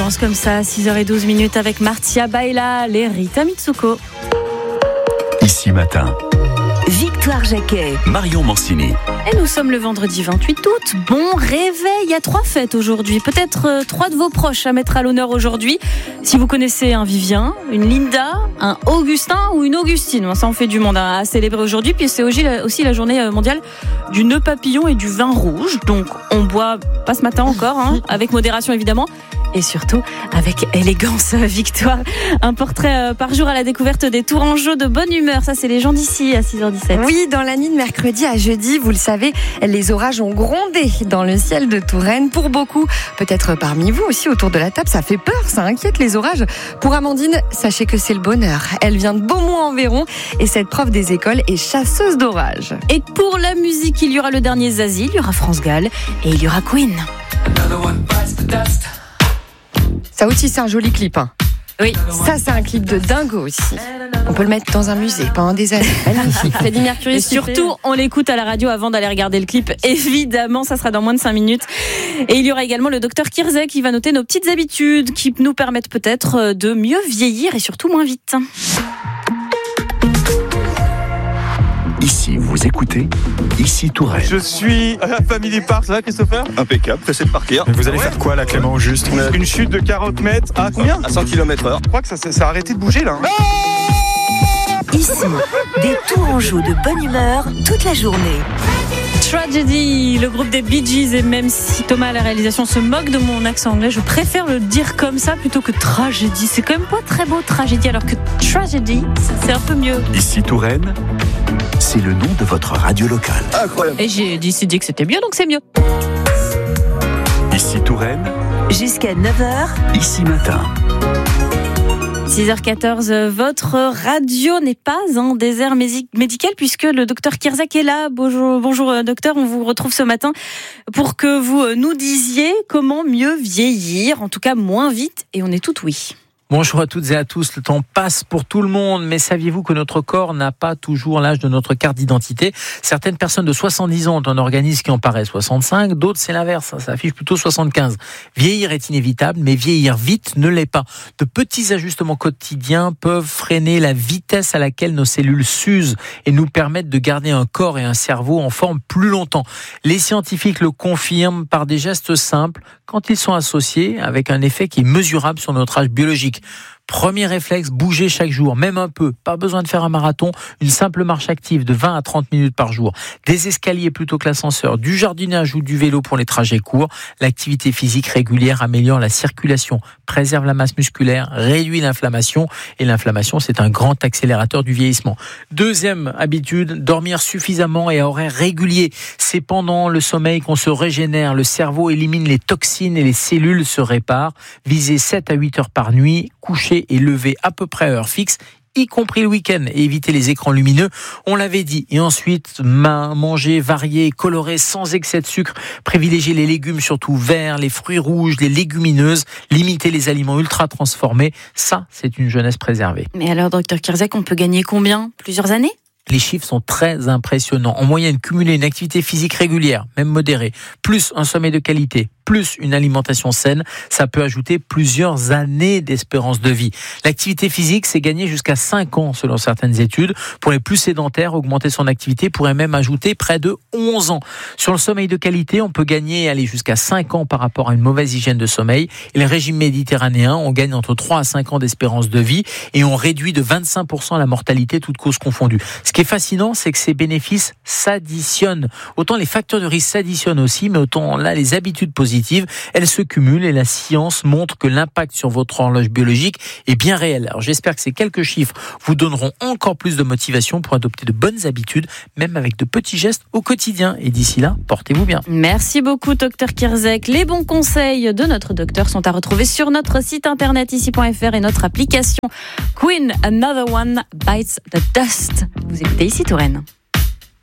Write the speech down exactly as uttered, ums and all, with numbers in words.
commence comme ça, six heures douze minutes avec Marcia Baila, les Rita Mitsuko. Ici matin, Victoire Jacquet, Marion Mancini. Et nous sommes le vendredi vingt-huit août. Bon réveil, il y a trois fêtes aujourd'hui. Peut-être euh, trois de vos proches à mettre à l'honneur aujourd'hui. Si vous connaissez un Vivien, une Linda, un Augustin ou une Augustine. Ça en fait du monde à célébrer aujourd'hui. Puis c'est aussi la, aussi la journée mondiale du nœud papillon et du vin rouge. Donc on boit pas ce matin encore, hein, avec modération évidemment. Et surtout avec élégance. Victoire, un portrait par jour à la découverte des Tourangeaux de bonne humeur. Ça, c'est les gens d'ici à six heures dix-sept. Oui, dans la nuit de mercredi à jeudi, vous le savez, les orages ont grondé dans le ciel de Touraine. Pour beaucoup, peut-être parmi vous aussi autour de la table, ça fait peur, ça inquiète les orages. Pour Amandine, sachez que c'est le bonheur. Elle vient de Beaumont-en-Véron et cette prof des écoles est chasseuse d'orages. Et pour la musique, il y aura le dernier Zazie, il y aura France Gall et il y aura Queen. Ça aussi, c'est un joli clip. Hein. Oui. Ça, c'est un clip de dingo aussi. On peut le mettre dans un musée pendant des années. Magnifique. Freddie Mercury. Et surtout, on l'écoute à la radio avant d'aller regarder le clip. Évidemment, ça sera dans moins de cinq minutes. Et il y aura également le docteur Kirzek qui va noter nos petites habitudes qui nous permettent peut-être de mieux vieillir et surtout moins vite. Ici, vous écoutez Ici Touraine. Je suis à la Family Park, ça va Christopher ? Impeccable, pressé de partir. Mais vous allez Ouais. faire quoi là, Clément, au juste ? Une chute de quarante mètres à combien ? À cent kilomètres heure. Je crois que ça, ça, ça a arrêté de bouger là. ici, des Tourangeaux de bonne humeur toute la journée. Tragedy, le groupe des Bee Gees, et même si Thomas à la réalisation se moque de mon accent anglais, je préfère le dire comme ça plutôt que tragédie. C'est quand même pas très beau, tragédie, alors que tragedy, c'est un peu mieux. Ici Touraine, c'est le nom de votre radio locale. Incroyable. Et j'ai décidé que c'était mieux, donc c'est mieux. Ici Touraine, Jusqu'à neuf heures, Ici matin. six heures quatorze, votre radio n'est pas un désert médical puisque le docteur Kirzek est là. Bonjour, bonjour docteur, on vous retrouve ce matin pour que vous nous disiez comment mieux vieillir, en tout cas moins vite, et on est tout oui. Bonjour à toutes et à tous, le temps passe pour tout le monde, mais saviez-vous que notre corps n'a pas toujours l'âge de notre carte d'identité ? Certaines personnes de soixante-dix ans ont un organisme qui en paraît soixante-cinq, d'autres c'est l'inverse, ça affiche plutôt soixante-quinze. Vieillir est inévitable, mais vieillir vite ne l'est pas. De petits ajustements quotidiens peuvent freiner la vitesse à laquelle nos cellules s'usent et nous permettent de garder un corps et un cerveau en forme plus longtemps. Les scientifiques le confirment par des gestes simples quand ils sont associés avec un effet qui est mesurable sur notre âge biologique. Premier réflexe, bouger chaque jour, même un peu. Pas besoin de faire un marathon, une simple marche active de vingt à trente minutes par jour. Des escaliers plutôt que l'ascenseur, du jardinage ou du vélo pour les trajets courts. L'activité physique régulière améliore la circulation, préserve la masse musculaire, réduit l'inflammation. Et l'inflammation, c'est un grand accélérateur du vieillissement. Deuxième habitude, dormir suffisamment et à horaires réguliers. C'est pendant le sommeil qu'on se régénère. Le cerveau élimine les toxines et les cellules se réparent. Visez sept à huit heures par nuit, coucher et lever à peu près à heure fixe, y compris le week-end, et éviter les écrans lumineux, on l'avait dit. Et ensuite, manger varié, coloré, sans excès de sucre, privilégier les légumes surtout verts, les fruits rouges, les légumineuses, limiter les aliments ultra transformés, ça c'est une jeunesse préservée. Mais alors docteur Kirzek, on peut gagner combien ? Plusieurs années ? Les chiffres sont très impressionnants. En moyenne, cumuler une activité physique régulière, même modérée, plus un sommeil de qualité, plus une alimentation saine, ça peut ajouter plusieurs années d'espérance de vie. L'activité physique, c'est gagner jusqu'à cinq ans selon certaines études. Pour les plus sédentaires, augmenter son activité pourrait même ajouter près de onze ans. Sur le sommeil de qualité, on peut gagner aller jusqu'à cinq ans par rapport à une mauvaise hygiène de sommeil. Et le régime méditerranéen, on gagne entre trois à cinq ans d'espérance de vie et on réduit de vingt-cinq pour cent la mortalité, toutes causes confondues. Ce qui est fascinant, c'est que ces bénéfices s'additionnent. Autant les facteurs de risque s'additionnent aussi, mais autant là, les habitudes positives, elles se cumulent et la science montre que l'impact sur votre horloge biologique est bien réel. Alors j'espère que ces quelques chiffres vous donneront encore plus de motivation pour adopter de bonnes habitudes, même avec de petits gestes au quotidien. Et d'ici là, portez-vous bien. Merci beaucoup, docteur Kirzek. Les bons conseils de notre docteur sont à retrouver sur notre site internet ici point f r et notre application Queen, Another One Bites the Dust. Vous écoutez Ici Touraine.